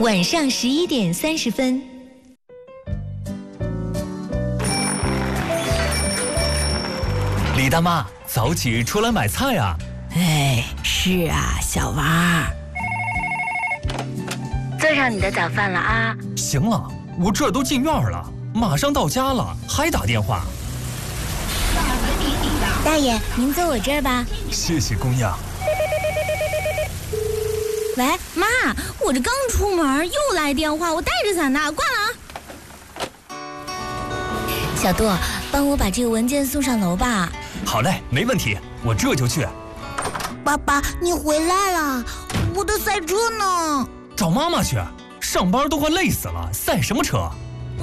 晚上11点30分。 李大妈，早起出来买菜啊！ 哎，是啊，小娃儿。 做上你的早饭了啊！ 行了，我这都进院了，马上到家了，还打电话。 大爷，您坐我这儿吧。 谢谢姑娘。 喂，妈，我这刚出门又来电话，我带着伞呢，挂了啊。小杜，帮我把这个文件送上楼吧。 好嘞，没问题，我这就去。 爸爸，你回来了，我的赛车呢？ 找妈妈去，上班都快累死了，赛什么车？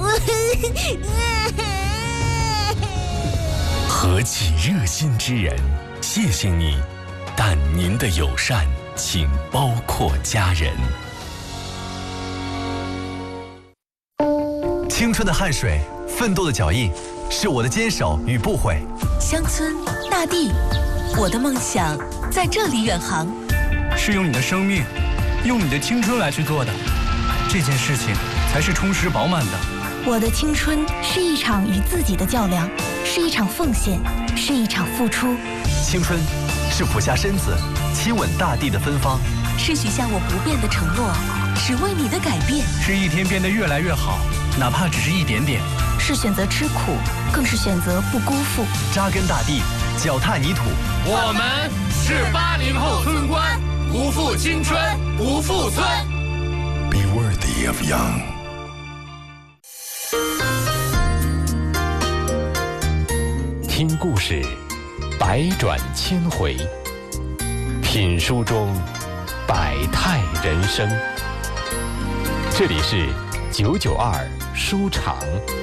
何其热心之人，谢谢你，但您的友善请包括家人。 青春的汗水，奋斗的脚印，是我的坚守与不悔。 乡村大地，我的梦想在这里远航。 是用你的生命，用你的青春来去做的，这件事情才是充实饱满的。 我的青春是一场与自己的较量，是一场奉献，是一场付出。 青春是俯下身子亲吻大地的芬芳， 是许下我不变的承诺，是为你的改变， 是一天变得越来越好，哪怕只是一点点。 是选择吃苦，更是选择不辜负。 扎根大地，脚踏泥土。 我们是80后村官，不负青春，不负村。 Be worthy of young。听故事，百转千回；品书中，百态人生。这里是992书场。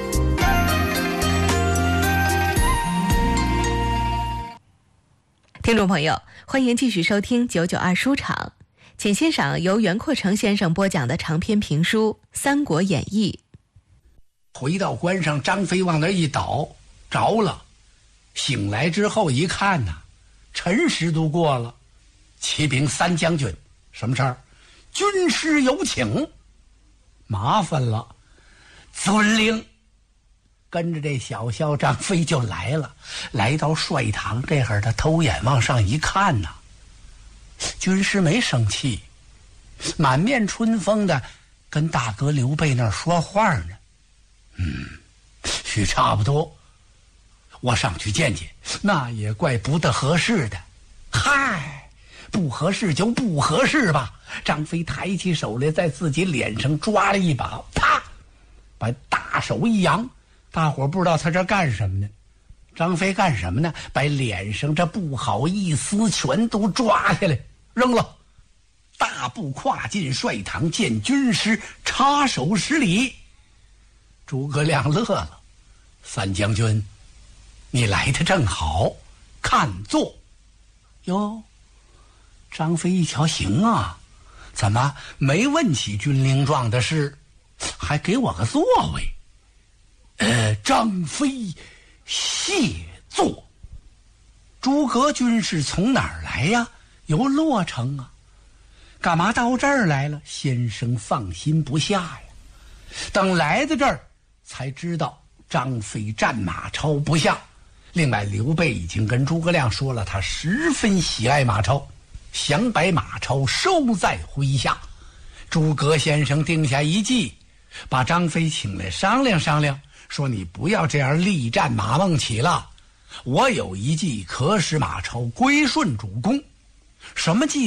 听众朋友，欢迎继续收听992书场，请欣赏由袁阔成先生播讲的长篇评书《三国演义》。 回到关上，张飞往那一倒，着了。醒来之后一看呐，辰时都过了。启禀三将军，什么事儿？军师有请。麻烦了，遵令。跟着这小校张飞就来了，来到帅堂，这会儿他偷眼往上一看呐，军师没生气，满面春风的跟大哥刘备那儿说话呢。许差不多，我上去见见，那也怪不得合适的。嗨，不合适就不合适吧。张飞抬起手来，在自己脸上抓了一把，啪，把大手一扬。大伙不知道他这干什么呢？张飞干什么呢？把脸上这不好意思全都抓下来扔了，大步跨进帅堂，见军师，插手施礼。诸葛亮乐了，三将军，你来得正好，看坐。哟，张飞一瞧，行啊，怎么没问起军令状的事，还给我个座位？张飞谢座。诸葛军师从哪儿来呀？由洛城啊，干嘛到这儿来了？先生放心不下呀。等来到这儿才知道张飞战马超不下。另外刘备已经跟诸葛亮说了，他十分喜爱马超，想把马超收在麾下。诸葛先生定下一计，把张飞请来商量商量，说你不要这样力战马孟起了，我有一计可使马超归顺主公。什么计